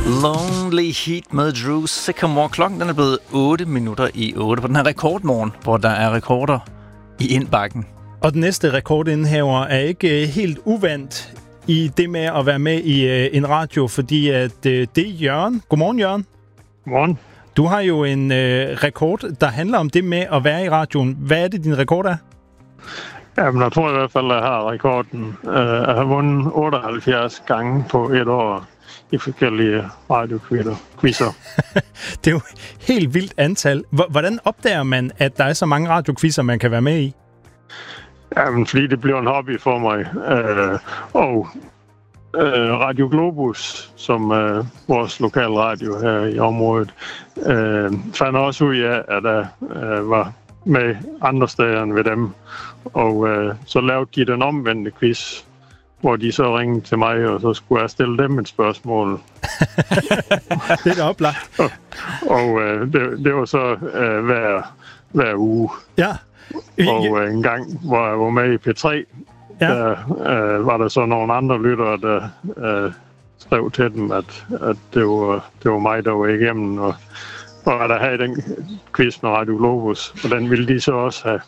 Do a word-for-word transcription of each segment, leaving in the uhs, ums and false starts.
Lonely Heat med Drew Sycamore. Klokken den er blevet otte minutter i otte på den her rekordmorgen, hvor der er rekorder i indbakken. Og den næste rekordindhaver er ikke helt uvandt i det med at være med i uh, en radio, fordi at uh, det er Jørgen. Godmorgen, Jørgen. Godmorgen. Du har jo en uh, rekord, der handler om det med at være i radioen. Hvad er det, din rekord er? Jamen, jeg tror i hvert fald, at jeg har rekorden. Uh, jeg har vundet otteoghalvfjerds gange på et år i forskellige radioquizzer. Det er jo helt vildt antal. Hvordan opdager man, at der er så mange radioquizzer, man kan være med i? Jamen, fordi det bliver en hobby for mig. Uh, og uh, Radio Globus, som uh, vores lokale radio her i området, uh, fandt også ud af, at jeg uh, var med andre steder end ved dem. Og uh, så lavede de den omvendte quiz, hvor de så ringede til mig, og så skulle jeg stille dem et spørgsmål. Det er da oplagt. og og uh, det, det var så uh, hver, hver uge. Ja. Og uh, en gang, hvor jeg var med i P tre, ja. der uh, var der så nogle andre lyttere, der uh, skrev til dem, at, at det, var, det var mig, der var igennem, og Og der havde den quiz med Radio Globus, og den ville de så også have.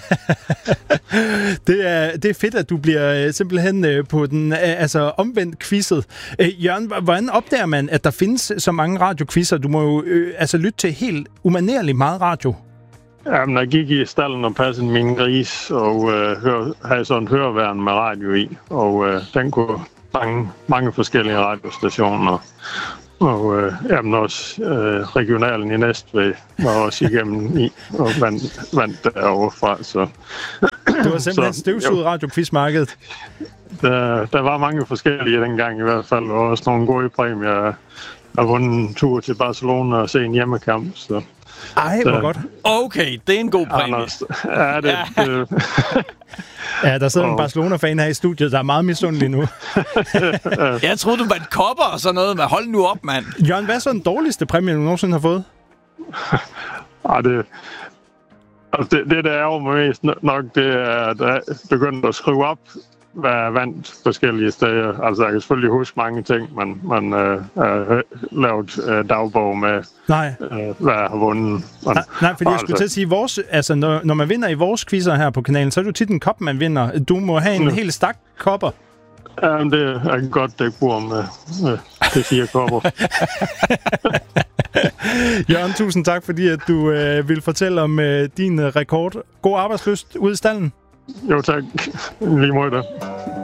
det, er, det er fedt, at du bliver simpelthen på den altså omvendt quizzet. Øh, Jørgen, hvordan opdager man, at der findes så mange radioquizzer? Du må jo øh, altså lytte til helt umanerligt meget radio. Jamen, jeg gik i stallen og passede min gris, og øh, hør, havde sådan en høreværn med radio i, og øh, den kunne mange, mange forskellige radiostationer. Og øh, jamen også øh, regionalen i Næstved var også igennem i og vandt, vandt derovre fra. Så. Du var simpelthen støvsuget radioquizmarkedet. Der, der var mange forskellige dengang i hvert fald, og også nogle gode præmier. Jeg har vundet en tur til Barcelona og se en hjemmekamp. Så. Ej, hvor godt. Okay, det er en god præmie. Anders, ja, det, ja. det Ja, der sidder en Barcelona-fan her i studiet, der er meget misundelig nu. Jeg troede, du var et kopper og sådan noget, men hold nu op, mand. Jørgen, hvad er så den dårligste præmie, du nogensinde har fået? Ja, det, altså det, det, der er jo mest nok, det er, at jeg begyndte at skrive op, hvad jeg vandt forskellige steder. Altså, jeg kan selvfølgelig huske mange ting, men man øh, har lavet øh, dagbog med, nej. Øh, hvad jeg har vundet. Men, nej, nej, fordi jeg altså, skulle til at sige, vores, altså, når, når man vinder i vores quizzer her på kanalen, så er det jo tit en kop, man vinder. Du må have en mm. hel stak kopper. Ja, det er godt dække bord med, med de fire kopper. Jørgen, tusind tak, fordi at du øh, vil fortælle om øh, din rekord. God arbejdslyst ude i stallen. Jo, tak. Lige måde det.